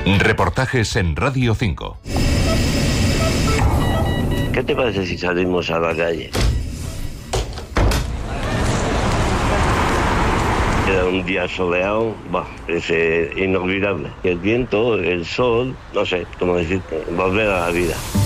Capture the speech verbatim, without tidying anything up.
Reportajes en Radio cinco. ¿Qué te parece si salimos a la calle? Era un día soleado, bah, es eh, inolvidable. El viento, el sol, no sé cómo decirte, volver a la vida.